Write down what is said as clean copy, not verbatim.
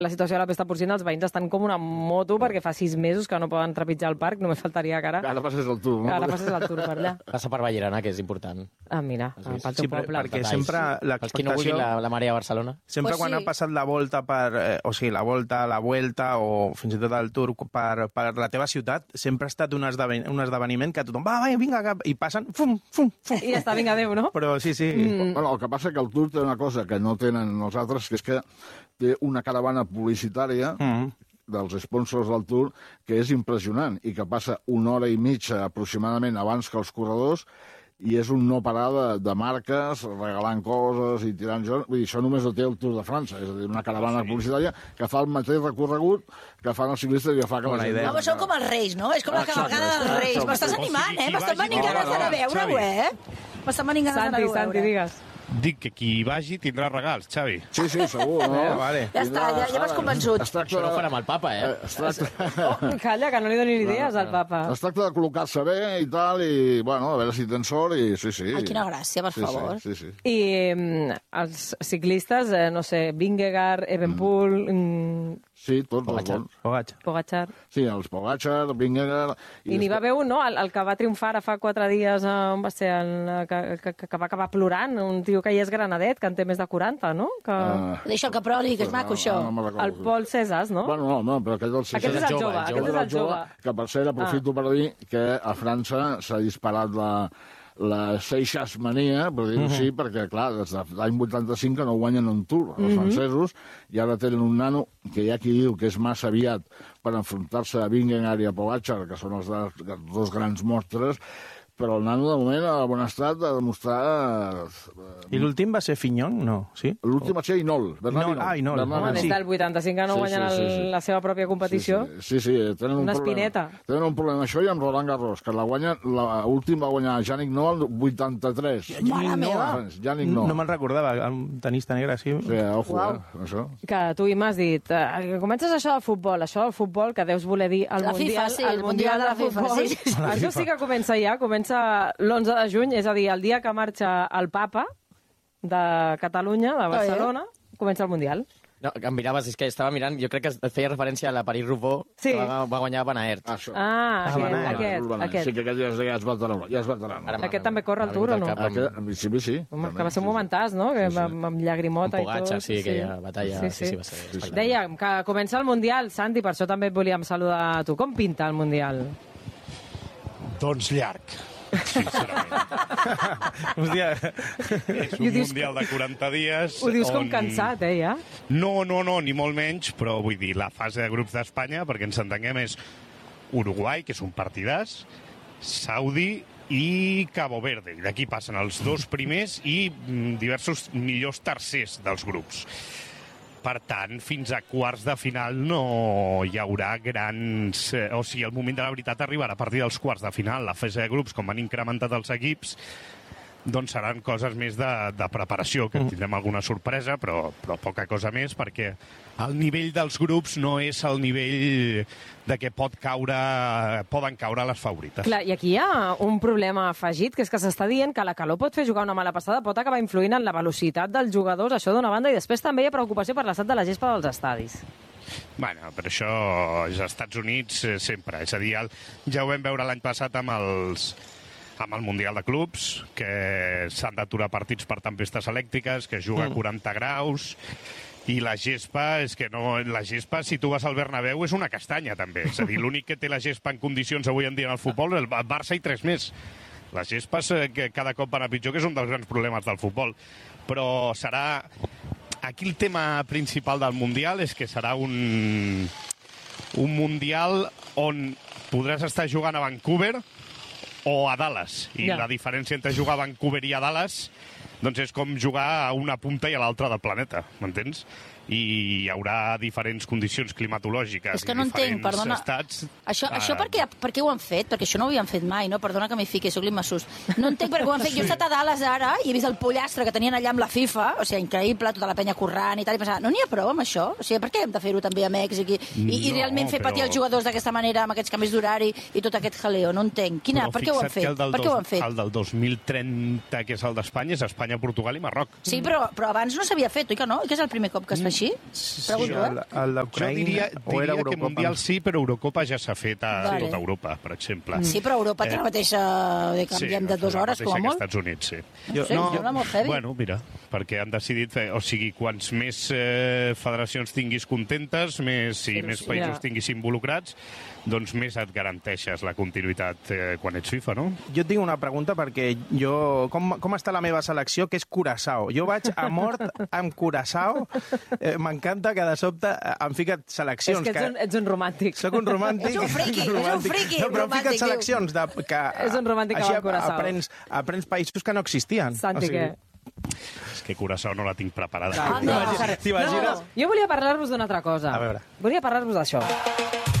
la situació de la pesta porcina, els veïns estan com una moto perquè fa 6 mesos que no poden trepitjar el parc, només faltaria que Ara passes el tour, no? Ara passes el tour per allà. Passa per Vallirana, que és important. Ah, mira, pel teu poble. Perquè sempre Els qui no vulguin la marea a Barcelona. Sempre quan ha passat la volta la volta, la vuelta o fins i tot el tour per la teva ciutat, sempre ha estat un esdeveniment que tothom va, vinga, i passen, fum. I ja està, vinga, adéu, no? Però sí. Bueno, el que passa que el tour té una cosa que no tenen els altres, que és que té una caravana publicitària dels sponsors del Tour que és impressionant i que passa 1 hora i mitja aproximadament abans que els corredors i és un no parar de marques regalant coses i tirant jocs. Vull dir, això només ho té el Tour de França, és a dir, una caravana publicitària que fa el mateix recorregut que fan els ciclistes i que fa que la gent... Home, són com els Reis, no? És com la cavalgada dels Reis. M'estàs animant, M'estan venint ganes d'anar a veure-ho, M'estan venint ganes d'anar a veure. Santi, digues. Dic que qui hi vagi tindrà regals, Xavi. Sí, segur, no? Vale. Ja està, ja m'has convençut. Això no ho farà amb el papa, Calla, que no li donin idees al papa. Es tracta de col·locar-se bé i tal, i, bueno, a veure si tens sort, i sí. Ai, quina gràcia, per favor. Sí. I els ciclistes, no sé, Vingegaard, Evenepoel... Sí, tots els bons. Pogačar. Sí, els Pogačar, Vingegaard... I n'hi va haver un, no?, el que va triomfar fa 4 dies, on va ser, que va acabar plorant, un tio que ja és granadet, que en té més de 40, no? Deixa el Caproli, que és maco, això. El Pol César, no? Bueno, no, però aquest és el jove. Aquest és el jove. Que, per cert, aprofito per dir que a França s'ha disparat la Seixas mania, per dir-ho així, perquè, clar, des de l'any 85 que no guanyen un Tour, els francesos, i ara tenen un nano que hi ha qui diu que és massa aviat per enfrontar-se a Vingegaard i a Pogačar, que són els dos grans mostres, però el nano, de moment, a bon estat, ha demostrat... I l'últim va ser Fignon, no? Sí? L'últim va ser Inol. Inol. Home, des del 85 que no guanyen la seva pròpia competició. Sí. Tenen una espineta. Tenen un problema, això, i amb Roland Garros, que l'últim va guanyar Yannick Noah el 83. Mare meva! Yannick Noah. No me'n recordava, el tenista negre, sí. Sí, ojo, això. Que tu hi m'has dit, que comences això del futbol, que deus voler dir el Mundial, el Mundial de la FIFA, sí. Això sí que comença ja, comença l'11 de juny, és a dir, el dia que marxa el papa de Catalunya, de Barcelona, comença el Mundial. No, em miraves, és que estava mirant, jo crec que feia referència a la París-Roubaix, que va guanyar Van Aert. Això. Aquest. Sí, que aquest ja és veterano. Aquest també corre el Tour, o no? Sí. Home, que va ser un momentàs, no? Amb llagrimota i tot. Amb Pogačar, sí, aquella batalla. Sí, va ser espectacular. Dèiem que comença el Mundial, Santi, per això també et volíem saludar a tu. Com pinta el Mundial? Doncs llarg. Sincerament. Hòstia. És un Mundial de 40 dies... Ho dius com cansat, ja? No, ni molt menys, però vull dir, la fase de grups d'Espanya, perquè ens entenguem, és Uruguai, que és un partidàs, Saudi i Cabo Verde. I d'aquí passen els 2 primers i diversos millors tercers dels grups. Per tant, fins a quarts de final no hi haurà grans... O sigui, el moment de la veritat arribarà a partir dels quarts de final. La fase de grups, com han incrementat els equips, doncs seran coses més de preparació, que tindrem alguna sorpresa, però poca cosa més, perquè el nivell dels grups no és el nivell de què poden caure les favorites. Clar, i aquí hi ha un problema afegit, que és que s'està dient que la calor pot fer jugar una mala passada, pot acabar influint en la velocitat dels jugadors, això d'una banda, i després també hi ha preocupació per l'estat de la gespa dels estadis. Bueno, per això als Estats Units sempre, és a dir, ja ho vam veure l'any passat amb el Mundial de Clubs, que s'han d'aturar partits per tempestes elèctriques, que es juga a 40 graus, i la gespa, és que no... La gespa, si tu vas al Bernabéu, és una castanya, també. És a dir, l'únic que té la gespa en condicions avui en dia en el futbol és el Barça i 3 més. Les gespes, que cada cop van a pitjor, que és un dels grans problemes del futbol. Però serà... Aquí el tema principal del Mundial és que serà un Mundial on podràs estar jugant a Vancouver o a Dallas. I la diferència entre jugar a Vancouver i a Dallas doncs és com jugar a una punta i a l'altra del planeta, m'entens? I hi haurà diferents condicions climatològiques. És que no entenc, perdona. Estats, això per què ho han fet? Perquè això no ho havien fet mai, no? Perdona que m'hi fiqui, soc l'immassús. No entenc per què ho han fet. Jo he estat a Dallas ara i he vist el pollastre que tenien allà amb la FIFA, o sigui, increïble, tota la penya corrent i tal, i pensava, no n'hi ha prou amb això? O sigui, per què hem de fer-ho també a Mèxic i realment fer patir els jugadors d'aquesta manera, amb aquests canvis d'horari i tot aquest jaleo? No entenc. Per què ho han fet? Per què ho han fet? El del 2030, que és el d'Espanya, és Espanya, Portugal i Marroc. Sí, però abans no s'havia fet, oi que no? I que és el primer cop que es fa així? així? Pregunto, el Jo d'Ucraïna diria que Mundial sí, però Eurocopa ja s'ha fet a tota Europa, per exemple. Sí, però Europa té la mateixa... canviem de 2 hores, com a molt. Sí, Estats Units, sí. No sé, em sembla molt heavy. Bueno, mira, perquè han decidit fer... O sigui, quants més federacions tinguis contentes, més països tinguis involucrats, doncs més et garanteixes la continuïtat quan ets FIFA, no? Jo tinc una pregunta perquè jo... Com està la meva selecció, que és Curaçao? Jo vaig a mort amb Curaçao. M'encanta que de sobte em ficat seleccions... És que ets un romàntic. Soc un romàntic. És un friqui No, però em ficat seleccions que... És un romàntic que va a Curaçao. Aprens països que no existien. Santi, què? És que Curaçao no la tinc preparada. No. Jo volia parlar-vos d'una altra cosa. A veure. Volia parlar-vos d'això.